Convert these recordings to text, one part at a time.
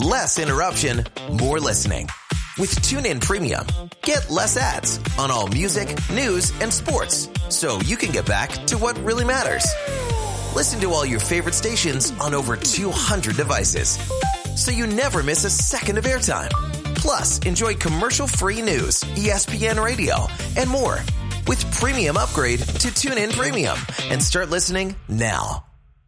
Less interruption, more listening. With TuneIn Premium, get less ads on all music, news, and sports, so you can get back to what really matters. Listen to all your favorite stations on over 200 devices, so you never miss a second of airtime. Plus, enjoy commercial-free news, ESPN Radio, and more. With Premium Upgrade to TuneIn Premium, and start listening now.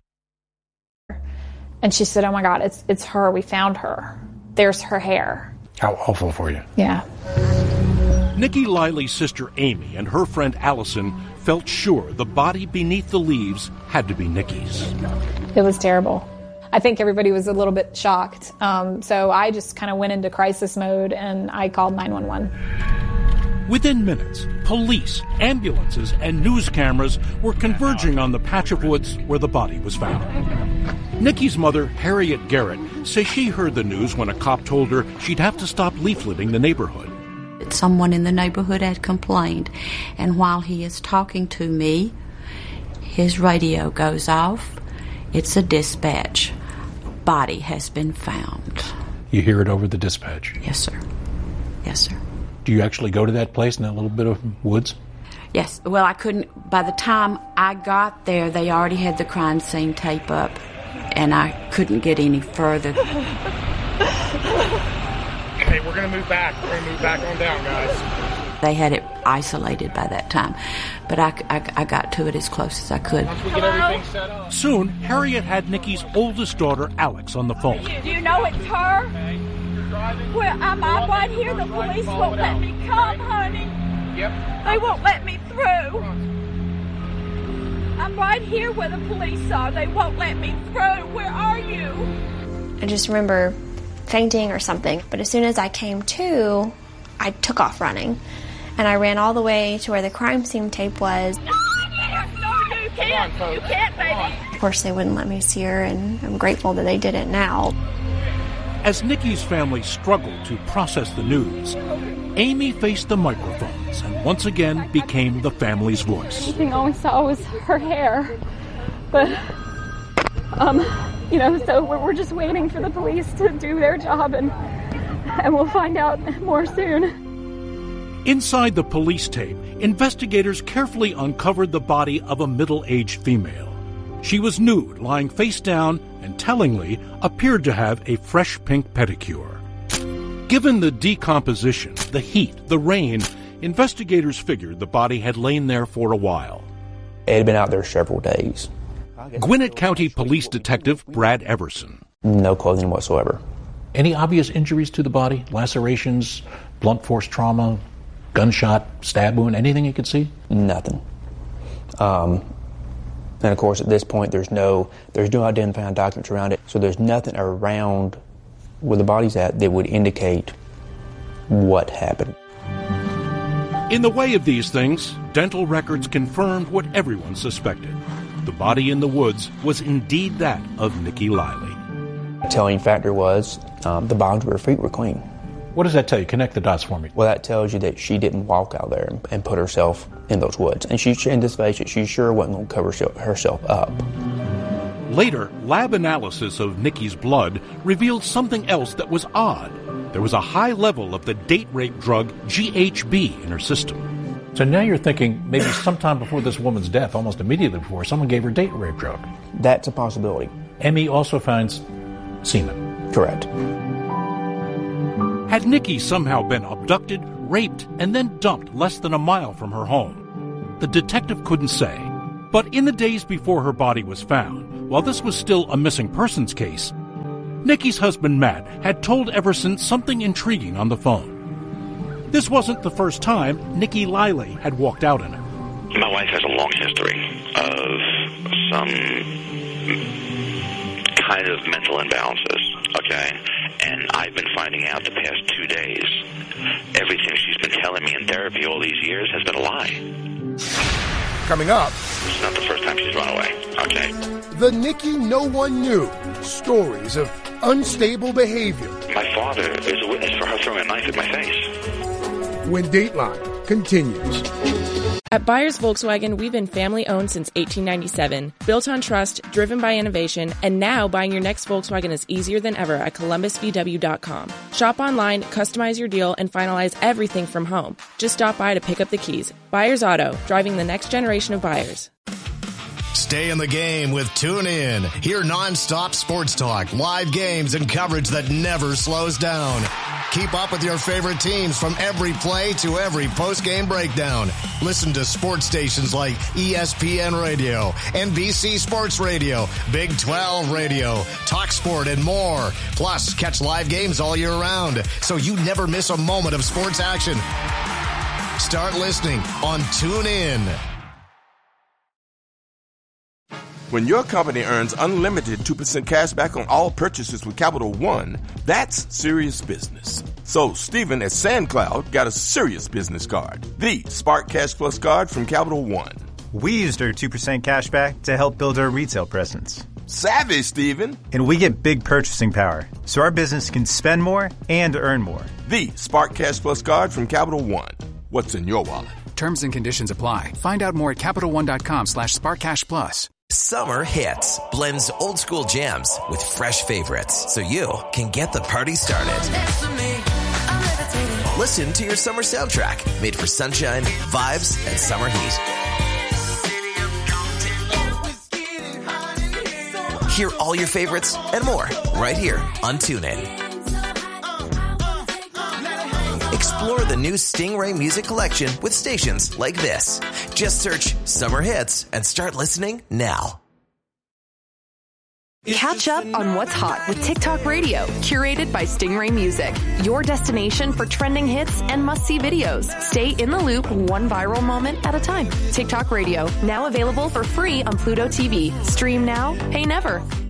And she said, "Oh my God, it's her. We found her. There's her hair." How awful for you. Yeah. Nikki Liley's sister Amy and her friend Allison felt sure the body beneath the leaves had to be Nikki's. It was terrible. I think everybody was a little bit shocked. So I just kind of went into crisis mode and I called 911. Within minutes, police, ambulances, and news cameras were converging on the patch of woods where the body was found. Nikki's mother, Harriet Garrett, says she heard the news when a cop told her she'd have to stop leafleting the neighborhood. Someone in the neighborhood had complained, and while he is talking to me, his radio goes off. It's a dispatch. Body has been found. You hear it over the dispatch? Yes, sir. Yes, sir. Do you actually go to that place in that little bit of woods? Yes. Well, I couldn't. By the time I got there, they already had the crime scene tape up, and I couldn't get any further. Okay, we're going to move back. We're going to move back on down, guys. They had it isolated by that time, but I got to it as close as I could. Once we get everything set up. Soon, Harriet had Nikki's oldest daughter, Alex, on the phone. Do you know it's her? Well, I'm right here. The police won't let me come, honey. Yep. They won't let me through. I'm right here where the police are. They won't let me through. Where are you? I just remember fainting or something. But as soon as I came to, I took off running. And I ran all the way to where the crime scene tape was. No, you can't. You can't, baby. Of course, they wouldn't let me see her, and I'm grateful that they did it now. As Nikki's family struggled to process the news, Amy faced the microphones and once again became the family's voice. The thing all we saw was her hair. But, so we're just waiting for the police to do their job, and we'll find out more soon. Inside the police tape, investigators carefully uncovered the body of a middle-aged female. She was nude, lying face down, and tellingly appeared to have a fresh pink pedicure. Given the decomposition, the heat, the rain, investigators figured the body had lain there for a while. It had been out there several days. Gwinnett County Police Detective Brad Everson. No clothing whatsoever. Any obvious injuries to the body? Lacerations, blunt force trauma, gunshot, stab wound, anything you could see? Nothing. And of course, at this point, there's no identifying documents around it, so there's nothing around where the body's at that would indicate what happened. In the way of these things, dental records confirmed what everyone suspected. The body in the woods was indeed that of Nikki Liley. The telling factor was the bottoms of her feet were clean. What does that tell you? Connect the dots for me. Well, that tells you that she didn't walk out there and put herself in those woods. And in this face, she sure wasn't going to cover herself up. Later, lab analysis of Nikki's blood revealed something else that was odd. There was a high level of the date rape drug GHB in her system. So now you're thinking maybe sometime before this woman's death, almost immediately before, someone gave her date rape drug. That's a possibility. Emmy also finds semen. Correct. Had Nikki somehow been abducted, raped, and then dumped less than a mile from her home? The detective couldn't say. But in the days before her body was found, while this was still a missing persons case, Nikki's husband Matt had told Everson something intriguing on the phone. This wasn't the first time Nikki Liley had walked out in it. My wife has a long history of some kind of mental imbalances, okay? And I've been finding out the past 2 days, everything she's been telling me in therapy all these years has been a lie. Coming up. This is not the first time she's run away, okay? The Nikki no one knew. Stories of unstable behavior. My father is a witness for her throwing a knife at my face. When Dateline continues. At Byers Volkswagen, we've been family-owned since 1897, built on trust, driven by innovation, and now buying your next Volkswagen is easier than ever at ColumbusVW.com. Shop online, customize your deal, and finalize everything from home. Just stop by to pick up the keys. Byers Auto, driving the next generation of buyers. Stay in the game with TuneIn. Hear nonstop sports talk, live games, and coverage that never slows down. Keep up with your favorite teams from every play to every post-game breakdown. Listen to sports stations like ESPN Radio, NBC Sports Radio, Big 12 Radio, TalkSport, and more. Plus, catch live games all year round, so you never miss a moment of sports action. Start listening on TuneIn. When your company earns unlimited 2% cash back on all purchases with Capital One, that's serious business. So Stephen at SandCloud got a serious business card, the Spark Cash Plus card from Capital One. We used our 2% cash back to help build our retail presence. Savvy, Stephen. And we get big purchasing power, so our business can spend more and earn more. The Spark Cash Plus card from Capital One. What's in your wallet? Terms and conditions apply. Find out more at CapitalOne.com/SparkCashPlus. Summer Hits blends old school jams with fresh favorites so you can get the party started. Listen to your summer soundtrack made for sunshine, vibes, and summer heat. Hear all your favorites and more right here on TuneIn. Explore the new Stingray music collection with stations like this. Just search Summer Hits and start listening now. Catch up on what's hot with TikTok Radio, curated by Stingray Music. Your destination for trending hits and must-see videos. Stay in the loop, one viral moment at a time. TikTok Radio, now available for free on Pluto TV. Stream now, pay never.